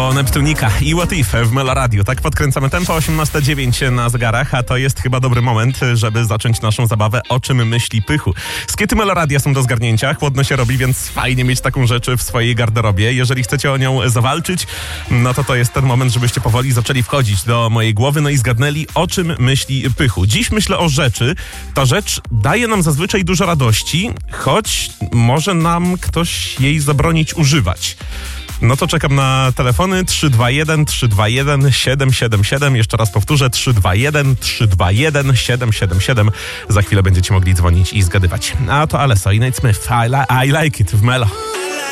było Neptunika i What If w Melo Radio. Tak podkręcamy tempo, 18:09 na zegarach, a to jest chyba dobry moment, żeby zacząć naszą zabawę O czym myśli Pychu. Skiety Melo Radia są do zgarnięcia, chłodno się robi, więc fajnie mieć taką rzecz w swojej garderobie. Jeżeli chcecie o nią zawalczyć, no to jest ten moment, żebyście powoli zaczęli wchodzić do mojej głowy, no i zgadnęli, o czym myśli Pychu. Dziś myślę o rzeczy. Ta rzecz daje nam zazwyczaj dużo radości, choć może nam ktoś jej zabronić używać. No to czekam na telefony 321 321 777. Jeszcze raz powtórzę 321 321 777. Za chwilę będziecie mogli dzwonić i zgadywać. A to Alesso i Nate Smith. I like it w Melo.